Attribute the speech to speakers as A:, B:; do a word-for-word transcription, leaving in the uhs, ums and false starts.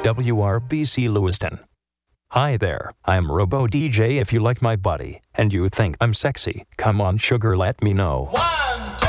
A: W R B C Lewiston. Hi there, I'm Robo D J. If you like my body and you think I'm sexy, come on sugar, let me know.
B: One,